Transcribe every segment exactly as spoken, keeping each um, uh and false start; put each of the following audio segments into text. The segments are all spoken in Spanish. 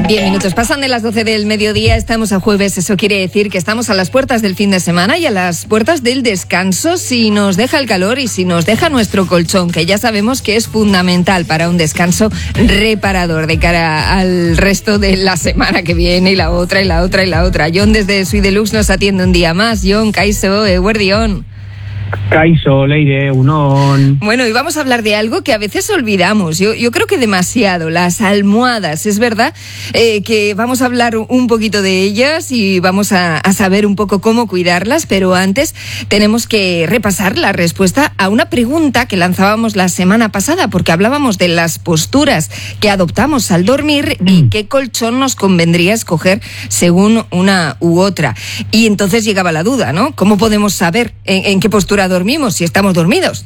Diez minutos pasan de las doce del mediodía, estamos a jueves, eso quiere decir que estamos a las puertas del fin de semana y a las puertas del descanso si nos deja el calor y si nos deja nuestro colchón, que ya sabemos que es fundamental para un descanso reparador de cara al resto de la semana que viene y la otra y la otra y la otra. John desde Suite Deluxe nos atiende un día más. John, Kaiso, Eguerdión. Kaiso, Leire, Unón. Bueno, y vamos a hablar de algo que a veces olvidamos, yo, yo creo que demasiado, las almohadas. Es verdad eh, que vamos a hablar un poquito de ellas y vamos a, a saber un poco cómo cuidarlas, pero antes tenemos que repasar la respuesta a una pregunta que lanzábamos la semana pasada, porque hablábamos de las posturas que adoptamos al dormir y qué colchón nos convendría escoger según una u otra. Y entonces llegaba la duda, ¿no? ¿Cómo podemos saber en, en qué postura dormimos si estamos dormidos?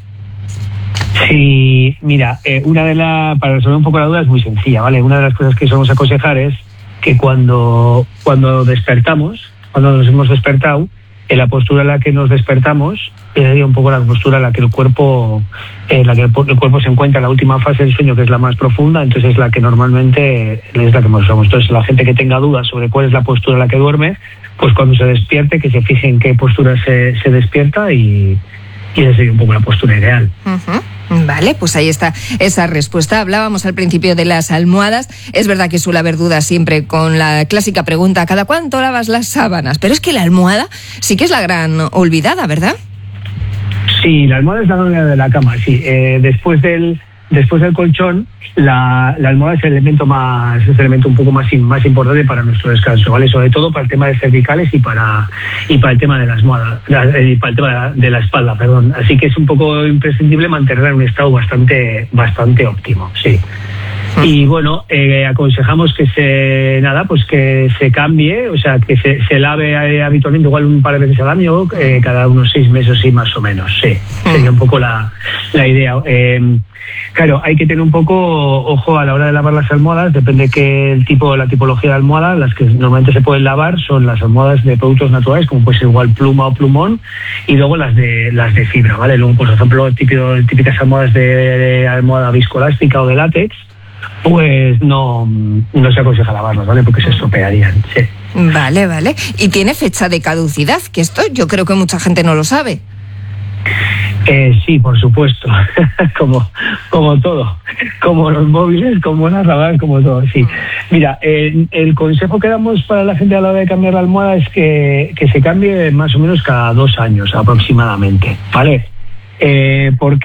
Sí, mira, eh, una de las, para resolver un poco la duda es muy sencilla, ¿vale? Una de las cosas que solemos aconsejar es que cuando, cuando despertamos, cuando nos hemos despertado, en la postura en la que nos despertamos, sería un poco la postura en la que el cuerpo, en la que el, el cuerpo se encuentra en la última fase del sueño, que es la más profunda, entonces es la que normalmente es la que más usamos. Entonces, la gente que tenga dudas sobre cuál es la postura en la que duerme, pues cuando se despierte, que se fije en qué postura se, se despierta y, y esa sería un poco la postura ideal. Uh-huh. Vale, pues ahí está esa respuesta. Hablábamos al principio de las almohadas. Es verdad que suele haber dudas siempre con la clásica pregunta, ¿cada cuánto lavas las sábanas? Pero es que la almohada sí que es la gran olvidada, ¿verdad? Sí, la almohada es la novia de la cama, sí. Eh, después del después del colchón, la, la almohada es el elemento más, es el elemento un poco más, más importante para nuestro descanso, ¿vale? Sobre todo para el tema de cervicales y para y para el tema de la almohada, y para el tema de la, de la espalda, perdón. Así que es un poco imprescindible mantenerla en un estado bastante bastante óptimo, sí. Y bueno, eh, aconsejamos que se nada, pues que se cambie, o sea, que se, se lave eh, habitualmente igual un par de veces al año, eh, cada unos seis meses sí, más o menos, sí. Sería un poco la, la idea. Eh, claro, hay que tener un poco ojo a la hora de lavar las almohadas, depende que el tipo, la tipología de almohada. Las que normalmente se pueden lavar son las almohadas de productos naturales, como puede ser igual pluma o plumón, y luego las de las de fibra, ¿vale? Luego, por ejemplo, típico, típicas almohadas de, de almohada viscoelástica o de látex, pues no, no se aconseja lavarlos, ¿vale? Porque se estropearían, sí. Vale, vale. ¿Y tiene fecha de caducidad? Que esto yo creo que mucha gente no lo sabe. Eh, sí, por supuesto. como, como todo. Como los móviles, como las lavadoras, como todo, sí. Mira, eh, el consejo que damos para la gente a la hora de cambiar la almohada es que, que se cambie más o menos cada dos años aproximadamente, ¿vale? Eh, porque